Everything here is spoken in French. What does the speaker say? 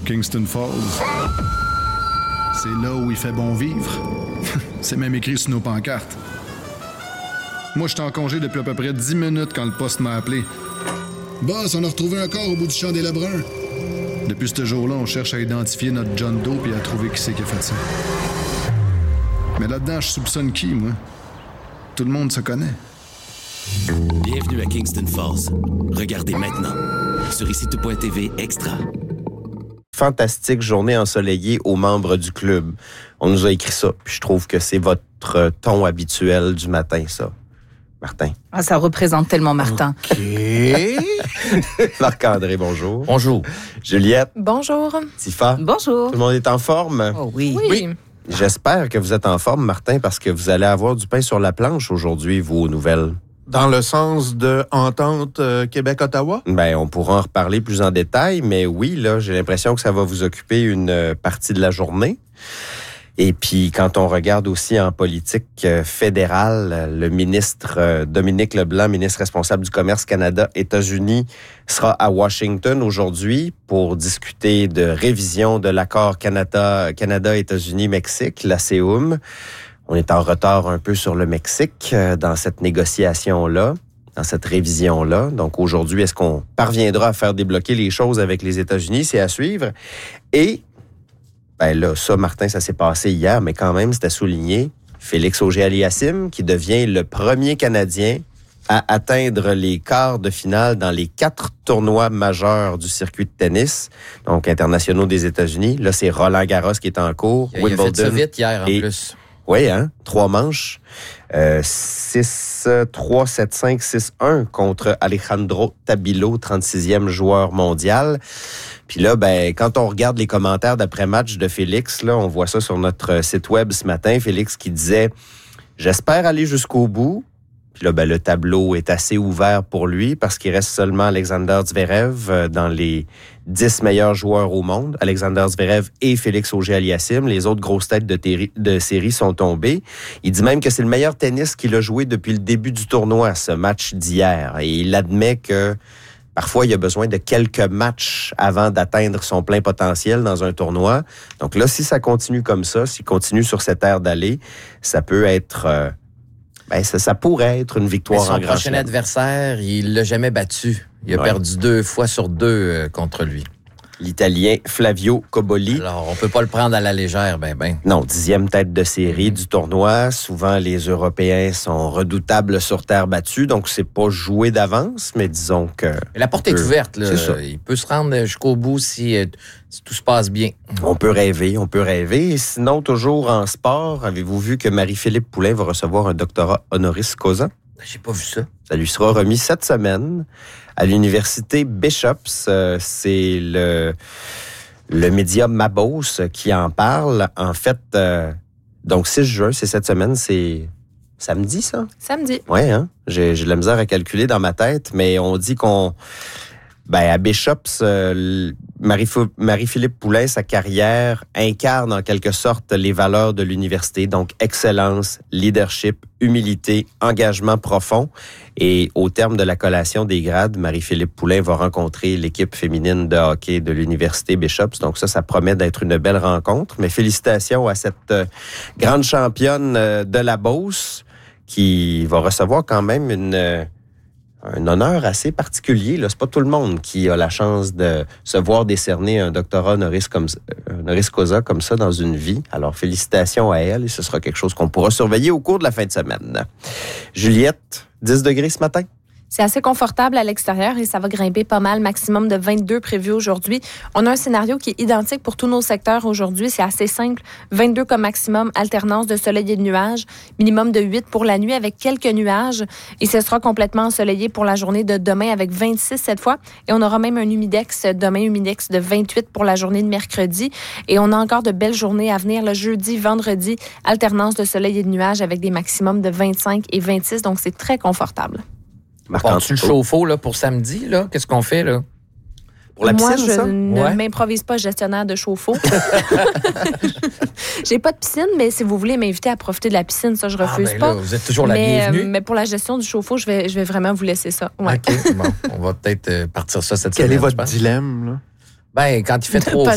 Kingston Falls. C'est là où il fait bon vivre. C'est même écrit sur nos pancartes. Moi, j'étais en congé depuis à peu près 10 minutes quand le poste m'a appelé. Boss, on a retrouvé un corps au bout du champ des Lebrun. Depuis ce jour-là, on cherche à identifier notre John Doe et à trouver qui c'est qui a fait ça. Mais là-dedans, je soupçonne qui, moi? Tout le monde se connaît. Bienvenue à Kingston Falls. Regardez maintenant sur ICTV Extra. Fantastique journée ensoleillée aux membres du club. On nous a écrit ça, puis je trouve que c'est votre ton habituel du matin, ça. Martin. Ah, ça représente tellement Martin. OK. Marc-André, bonjour. Bonjour. Juliette. Bonjour. Tifa. Bonjour. Tout le monde est en forme? Oh oui. J'espère que vous êtes en forme, Martin, parce que vous allez avoir du pain sur la planche aujourd'hui, vous, aux nouvelles. Dans le sens de entente Québec-Ottawa? Ben, on pourra en reparler plus en détail, mais oui, là, j'ai l'impression que ça va vous occuper une partie de la journée. Et puis, quand on regarde aussi en politique fédérale, le ministre Dominique Leblanc, ministre responsable du commerce Canada-États-Unis, sera à Washington aujourd'hui pour discuter de révision de l'accord Canada-États-Unis-Mexique, la CEUM. On est en retard un peu sur le Mexique dans cette négociation-là, dans cette révision-là. Donc aujourd'hui, est-ce qu'on parviendra à faire débloquer les choses avec les États-Unis? C'est à suivre. Et, ben là, ça, Martin, ça s'est passé hier, mais quand même, c'était souligné. Félix Auger-Aliassime, qui devient le premier Canadien à atteindre les quarts de finale dans les 4 tournois majeurs du circuit de tennis, donc internationaux des États-Unis. Là, c'est Roland Garros qui est en cours. Il a fait ça vite hier, en plus. Oui, 3 manches. 6-3, 7-5, 6-1 contre Alejandro Tabilo, 36e joueur mondial. Puis là, ben, quand on regarde les commentaires d'après-match de Félix, là, on voit ça sur notre site web ce matin. Félix qui disait « J'espère aller jusqu'au bout ». Puis là, ben, le tableau est assez ouvert pour lui parce qu'il reste seulement Alexander Zverev dans les 10 meilleurs joueurs au monde. Alexander Zverev et Félix Auger-Aliassime. Les autres grosses têtes de série sont tombées. Il dit même que c'est le meilleur tennis qu'il a joué depuis le début du tournoi, ce match d'hier. Et il admet que parfois, il a besoin de quelques matchs avant d'atteindre son plein potentiel dans un tournoi. Donc là, si ça continue comme ça, s'il continue sur cette aire d'aller, ça peut être... ça pourrait être une victoire en grand chelem. Son prochain adversaire, il l'a jamais battu. Il a perdu 2 fois sur 2 contre lui. L'Italien Flavio Cobolli. Alors, on peut pas le prendre à la légère, ben. Non, 10e tête de série du tournoi. Souvent, les Européens sont redoutables sur terre battue, donc c'est pas joué d'avance, mais disons que... Mais la porte est ouverte, là. Il peut se rendre jusqu'au bout si tout se passe bien. On peut rêver. Et sinon, toujours en sport, avez-vous vu que Marie-Philippe Poulin va recevoir un doctorat honoris causa? J'ai pas vu ça. Ça lui sera remis cette semaine à l'université Bishops. C'est le média Mabos qui en parle. En fait, donc 6 juin, c'est cette semaine, c'est samedi, ça? Samedi. Oui, j'ai de la misère à calculer dans ma tête, mais on dit qu'on... Ben, à Bishops, Marie-Philippe Poulin, sa carrière incarne en quelque sorte les valeurs de l'université, donc excellence, leadership, humilité, engagement profond. Et au terme de la collation des grades, Marie-Philippe Poulin va rencontrer l'équipe féminine de hockey de l'université Bishops. Donc ça promet d'être une belle rencontre. Mais félicitations à cette grande championne de la Beauce qui va recevoir quand même un honneur assez particulier. Là. C'est pas tout le monde qui a la chance de se voir décerner un doctorat honoris causa comme ça dans une vie. Alors, félicitations à elle et ce sera quelque chose qu'on pourra surveiller au cours de la fin de semaine. Juliette, 10 degrés ce matin? C'est assez confortable à l'extérieur et ça va grimper pas mal, maximum de 22 prévus aujourd'hui. On a un scénario qui est identique pour tous nos secteurs aujourd'hui. C'est assez simple. 22 comme maximum, alternance de soleil et de nuages, minimum de 8 pour la nuit avec quelques nuages. Et ce sera complètement ensoleillé pour la journée de demain avec 26 cette fois. Et on aura même un humidex demain, humidex de 28 pour la journée de mercredi. Et on a encore de belles journées à venir le jeudi, vendredi, alternance de soleil et de nuages avec des maximums de 25 et 26. Donc, c'est très confortable. Prends-tu le chauffe-eau là, pour samedi? Là? Qu'est-ce qu'on fait? Là? Pour la piscine, moi, ça? je ne m'improvise pas gestionnaire de chauffe-eau. J'ai pas de piscine, mais si vous voulez m'inviter à profiter de la piscine, ça, je refuse pas. Là, vous êtes toujours la bienvenue. Mais pour la gestion du chauffe-eau, je vais vraiment vous laisser ça. Ouais. OK, bon, on va peut-être partir ça cette semaine. Quel est votre dilemme, là? Ben, quand il fait trop